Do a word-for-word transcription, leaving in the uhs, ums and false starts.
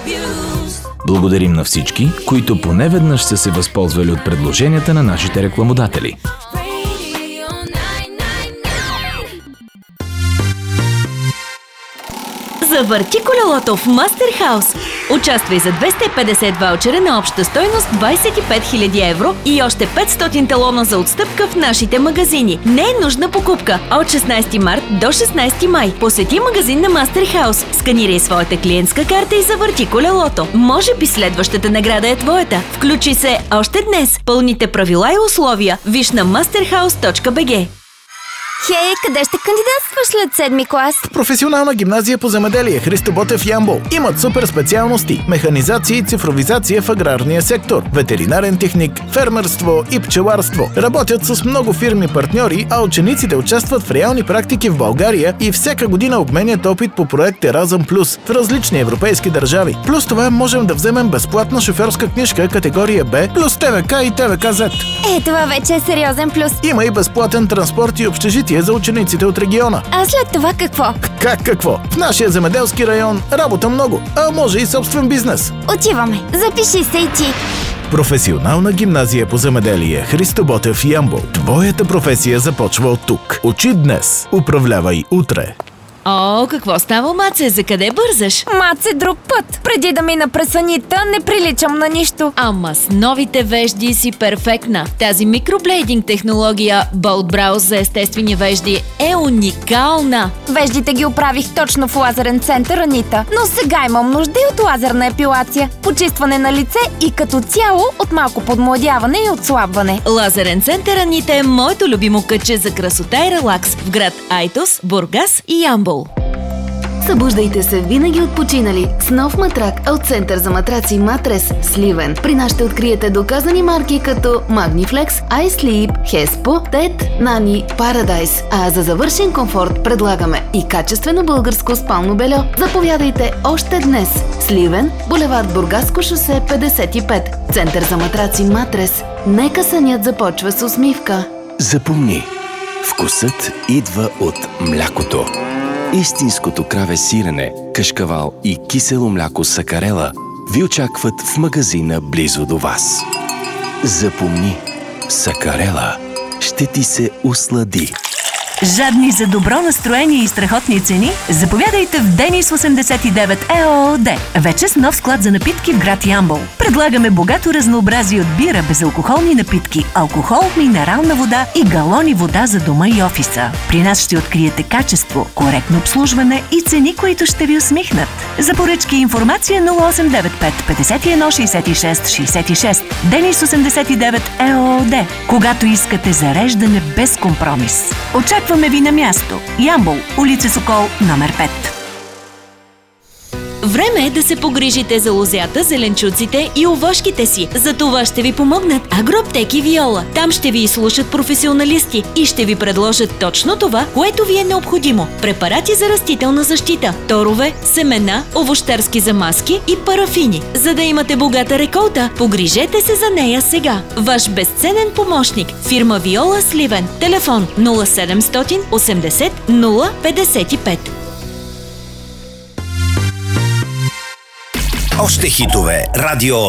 Благодарим на всички, които поне веднъж са се възползвали от предложенията на нашите рекламодатели. Завърти колелото в Master House. Участвай за двеста и петдесет ваучера на обща стойност двадесет и пет хиляди евро и още петстотин талона за отстъпка в нашите магазини. Не е нужна покупка. От шестнадесети март до шестнадесети май посети магазин на Master House, сканирай своята клиентска карта и завърти колелото. Може би следващата награда е твоята. Включи се още днес. Пълните правила и условия виж на masterhouse точка би джи. Хей, къде ще кандидатстваш след седми клас? Професионална гимназия по земеделие Христо Ботев Ямбол. Имат супер специалности: механизация и цифровизация в аграрния сектор, ветеринарен техник, фермерство и пчеларство. Работят с много фирми партньори, а учениците участват в реални практики в България и всяка година обменят опит по проект Еразъм Плюс в различни европейски държави. Плюс това можем да вземем безплатна шофьорска книжка категория Б, плюс ТВК и ТВК Зет. Е, това вече е сериозен плюс. Има и безплатен транспорт и общежитие за учениците от региона. А след това какво? Как какво? В нашия земеделски район работа много, а може и собствен бизнес. Отиваме. Запиши се и ти. Професионална гимназия по земеделие Христо Ботев Ямбол. Твоята професия започва от тук. Учи днес, управлявай утре. О, какво става, Маце? За къде бързаш? Маце, друг път. Преди да мина през Анита, не приличам на нищо. Ама с новите вежди си перфектна. Тази микроблейдинг технология Bold Brows за естествени вежди е уникална. Веждите ги оправих точно в лазерен център Анита, но сега имам нужда и от лазерна епилация, почистване на лице и като цяло от малко подмладяване и отслабване. Лазерен център Анита е моето любимо кътче за красота и релакс в град Айтос, Бургас и Ямбол. Събуждайте се винаги отпочинали с нов матрак от Център за матраци Матрес Сливен. При нас ще откриете доказани марки като Magniflex, iSleep, Hespo, Тед, Nani, Paradise. А за завършен комфорт предлагаме и качествено българско спално бельо. Заповядайте още днес. Сливен, булевард Бургаско шосе петдесет и пет. Център за матраци Матрес. Нека сънят започва с усмивка. Запомни, вкусът идва от млякото. Истинското краве сирене, кашкавал и кисело мляко сакарела ви очакват в магазина близо до вас. Запомни, сакарела ще ти се услади. Жадни за добро настроение и страхотни цени? Заповядайте в Денис осемдесет и девет ЕООД. Вече с нов склад за напитки в град Ямбол. Предлагаме богато разнообразие от бира, безалкохолни напитки, алкохол, минерална вода и галони вода за дома и офиса. При нас ще откриете качество, коректно обслужване и цени, които ще ви усмихнат. За поръчки и информация нула осем девет пет петдесет и едно шейсет и шест шейсет и шест. Денис осемдесет и девет ЕООД. Когато искате зареждане без компромис. Очакваме ви на място. Ямбол, улица Сокол, номер пет. Време е да се погрижите за лозята, зеленчуците и овошките си. За това ще ви помогнат Агроаптеки Виола. Там ще ви изслушат професионалисти и ще ви предложат точно това, което ви е необходимо. Препарати за растителна защита, торове, семена, овощарски замазки и парафини. За да имате богата реколта, погрижете се за нея сега. Ваш безценен помощник – фирма Виола Сливен. Телефон нула седемстотин осемдесет нула петдесет и пет. Още хитове. Радио